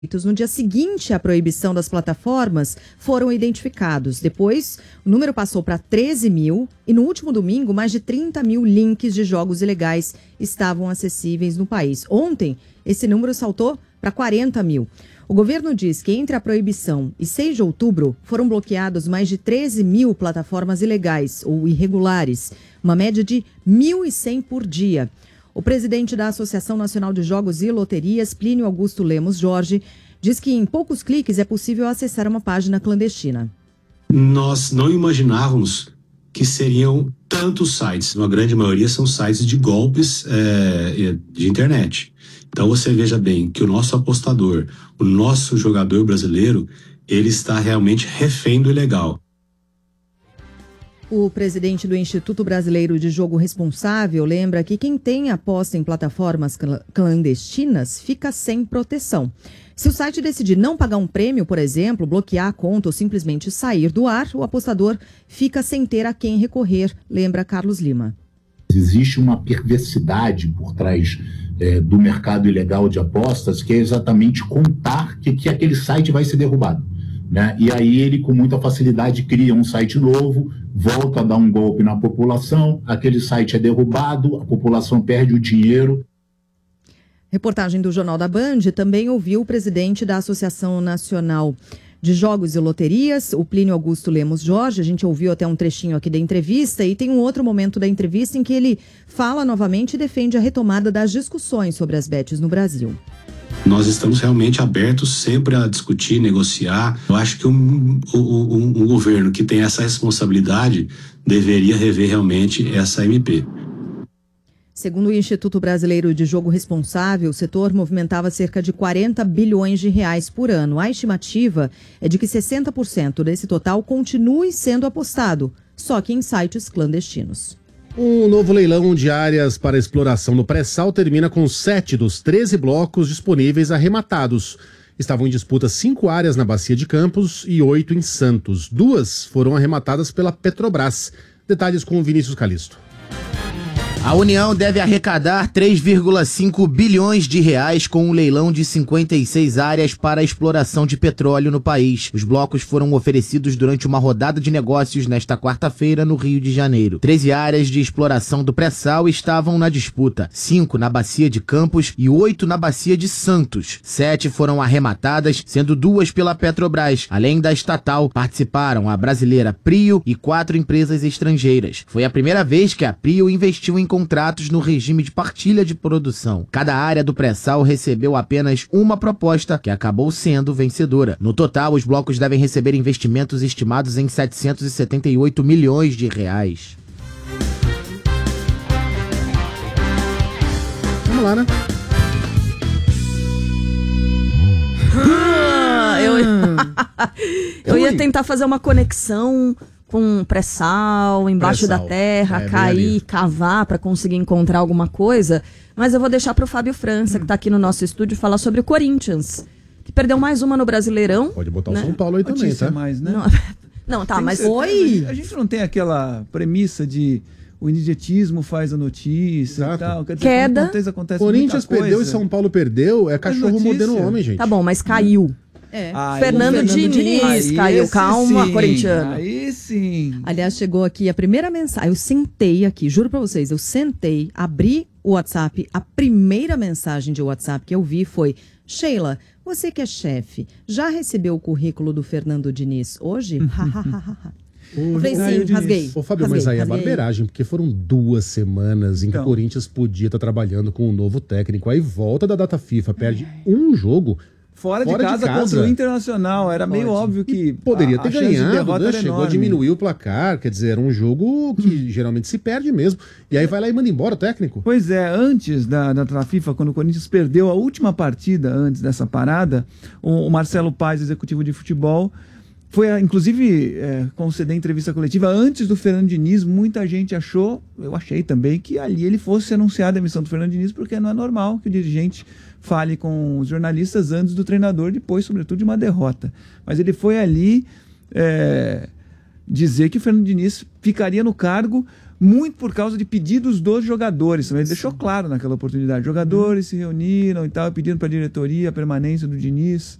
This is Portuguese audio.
No dia seguinte à proibição das plataformas, foram identificados. Depois, o número passou para 13 mil e no último domingo, mais de 30 mil links de jogos ilegais estavam acessíveis no país. Ontem, esse número saltou para 40 mil. O governo diz que entre a proibição e 6 de outubro foram bloqueados mais de 13 mil plataformas ilegais ou irregulares, uma média de 1.100 por dia. O presidente da Associação Nacional de Jogos e Loterias, Plínio Augusto Lemos Jorge, diz que em poucos cliques é possível acessar uma página clandestina. Nós não imaginávamos que seriam tantos sites. Uma grande maioria são sites de golpes de internet. Então você veja bem que o nosso apostador, o nosso jogador brasileiro, ele está realmente refém do ilegal. O presidente do Instituto Brasileiro de Jogo Responsável lembra que quem tem aposta em plataformas clandestinas fica sem proteção. Se o site decidir não pagar um prêmio, por exemplo, bloquear a conta ou simplesmente sair do ar, o apostador fica sem ter a quem recorrer, lembra Carlos Lima. Existe uma perversidade por trás do mercado ilegal de apostas, que é exatamente contar que aquele site vai ser derrubado. Né? E aí ele, com muita facilidade, cria um site novo, volta a dar um golpe na população, aquele site é derrubado, a população perde o dinheiro. Reportagem do Jornal da Band também ouviu o presidente da Associação Nacional de Jogos e Loterias, o Plínio Augusto Lemos Jorge. A gente ouviu até um trechinho aqui da entrevista e tem um outro momento da entrevista em que ele fala novamente e defende a retomada das discussões sobre as bets no Brasil. Nós estamos realmente abertos sempre a discutir, negociar. Eu acho que um governo que tem essa responsabilidade deveria rever realmente essa MP. Segundo o Instituto Brasileiro de Jogo Responsável, o setor movimentava cerca de 40 bilhões de reais por ano. A estimativa é de que 60% desse total continue sendo apostado, só que em sites clandestinos. Um novo leilão de áreas para exploração no pré-sal termina com 7 dos 13 blocos disponíveis arrematados. Estavam em disputa 5 áreas na Bacia de Campos e 8 em Santos. 2 foram arrematadas pela Petrobras. Detalhes com o Vinícius Calisto. A União deve arrecadar 3,5 bilhões de reais com um leilão de 56 áreas para a exploração de petróleo no país. Os blocos foram oferecidos durante uma rodada de negócios nesta quarta-feira no Rio de Janeiro. 13 áreas de exploração do pré-sal estavam na disputa, 5 na Bacia de Campos e 8 na Bacia de Santos. 7 foram arrematadas, sendo 2 pela Petrobras. Além da estatal, participaram a brasileira Prio e 4 empresas estrangeiras. Foi a primeira vez que a Prio investiu em contratos no regime de partilha de produção. Cada área do pré-sal recebeu apenas uma proposta, que acabou sendo vencedora. No total, os blocos devem receber investimentos estimados em 778 milhões de reais. Vamos lá, né? Eu ia tentar fazer uma conexão com pré-sal, embaixo da terra, cair, cavar para conseguir encontrar alguma coisa. Mas eu vou deixar para o Fábio França, que está aqui no nosso estúdio, falar sobre o Corinthians, que perdeu mais uma no Brasileirão. Pode botar o São Paulo aí também, tá? Mais, né? Não, tá, mas oi! A gente não tem aquela premissa de o imediatismo faz a notícia. Exato. E tal. Quer dizer, Queda. Acontece Corinthians perdeu e São Paulo perdeu, é cachorro mordendo o homem, gente. Tá bom, mas caiu. Fernando Diniz caiu. Calma, sim, corintiano. Aí sim. Aliás, chegou aqui a primeira mensagem. Eu sentei aqui, juro pra vocês, eu sentei, abri o WhatsApp. A primeira mensagem de WhatsApp que eu vi foi: Sheila, você que é chefe, já recebeu o currículo do Fernando Diniz hoje? Eu falei, sim, rasguei. Ô, Fábio, mas aí é barbeiragem, porque foram 2 semanas em que o Corinthians podia estar trabalhando com um novo técnico. Aí volta da data FIFA, perde um jogo. Fora de casa contra o Internacional. Era meio óbvio que poderia ter ganhado, né? Chegou a diminuir o placar. Quer dizer, era um jogo que geralmente se perde mesmo. E aí vai lá e manda embora o técnico. Pois é, antes da FIFA, quando o Corinthians perdeu a última partida, antes dessa parada, o Marcelo Paes, executivo de futebol, foi, inclusive, conceder entrevista coletiva antes do Fernando Diniz. Muita gente achou, eu achei também, que ali ele fosse anunciar a demissão do Fernando Diniz, porque não é normal que o dirigente fale com os jornalistas antes do treinador, depois, sobretudo, de uma derrota. Mas ele foi ali dizer que o Fernando Diniz ficaria no cargo muito por causa de pedidos dos jogadores. Ele deixou claro naquela oportunidade. Jogadores se reuniram e tal, pedindo para a diretoria a permanência do Diniz.